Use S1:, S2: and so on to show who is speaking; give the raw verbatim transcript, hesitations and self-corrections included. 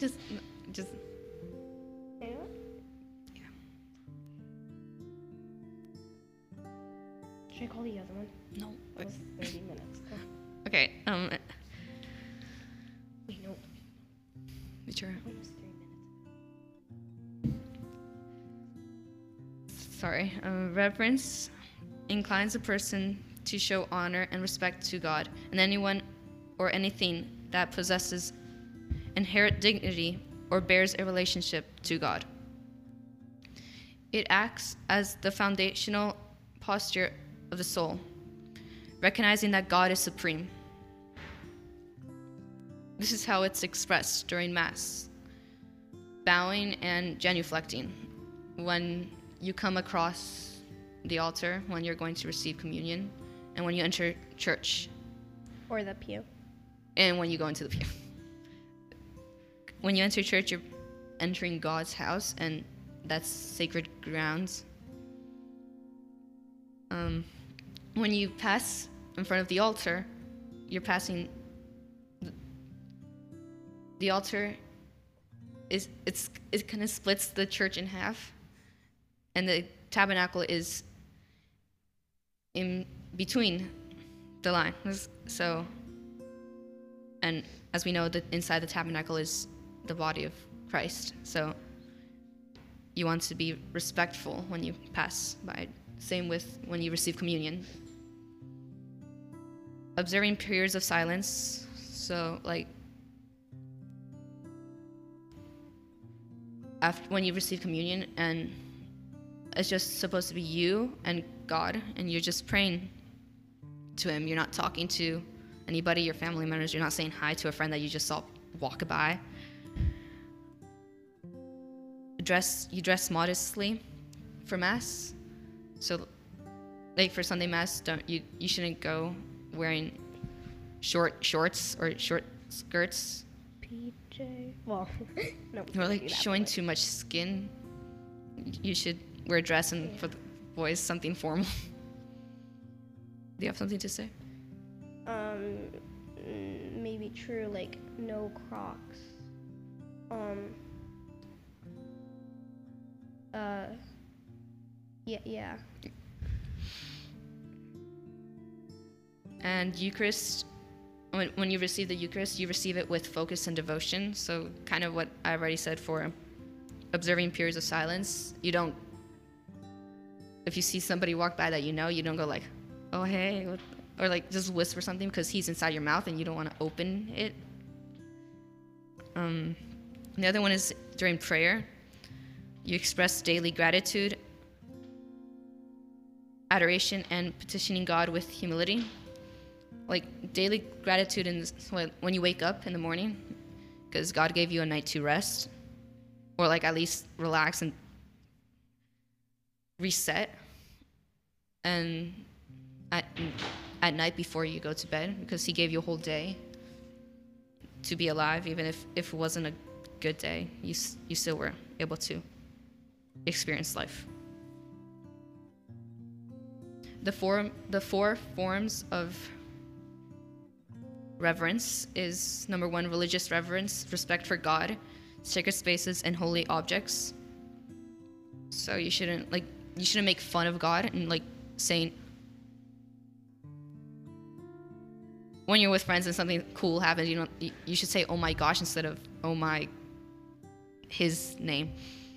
S1: Just, just.
S2: Anyone?
S1: Yeah.
S2: Should I call the other one?
S1: No.
S2: It was thirty minutes. Oh.
S1: Okay. Um.
S2: Wait, no.
S1: Sure.
S2: It was three minutes.
S1: Sorry. Um, reverence inclines a person to show honor and respect to God and anyone or anything that possesses inherent dignity or bears a relationship to God. It acts as the foundational posture of the soul, recognizing that God is supreme. This is how it's expressed during Mass, bowing and genuflecting. When you come across the altar, when you're going to receive communion, and when you enter church,
S2: Or the pew.
S1: and when you go into the pew. When you enter church, you're entering God's house, and that's sacred grounds. Um, when you pass in front of the altar, you're passing. The, the altar is it's it kind of splits the church in half, and the tabernacle is in between the lines. So, and as we know, that inside the tabernacle is the body of Christ. So you want to be respectful when you pass by. Same with when you receive communion. Observing periods of silence. So like after when you receive communion, and it's just supposed to be you and God, and you're just praying to him. You're not talking to anybody, your family members. You're not saying hi to a friend that you just saw walk by. Dress you dress modestly for Mass. So like for Sunday Mass, don't you you shouldn't go wearing short shorts or short skirts.
S2: P J. Well, no.
S1: Or like showing too much skin. You should wear a dress, and for the boys something formal. Do you have something to say?
S2: Um, mm, maybe true, like no Crocs. Um. Uh. Yeah, yeah.
S1: And Eucharist, when, when you receive the Eucharist, you receive it with focus and devotion. So kind of what I've already said for observing periods of silence. You don't, if you see somebody walk by that you know, you don't go like, oh, hey, what? Or like just whisper something because he's inside your mouth and you don't want to open it. Um, the other one is during prayer. You express daily gratitude, adoration, and petitioning God with humility. Like daily gratitude in when you wake up in the morning, because God gave you a night to rest, or like at least relax and reset. And at at night before you go to bed, because he gave you a whole day to be alive, even if, if it wasn't a good day, you you still were able to experience life. The four the four forms of reverence is number one, religious reverence, respect for God, sacred spaces, and holy objects. So you shouldn't like you shouldn't make fun of God and like saying when you're with friends and something cool happens, you know you, you should say oh my gosh instead of oh my his name.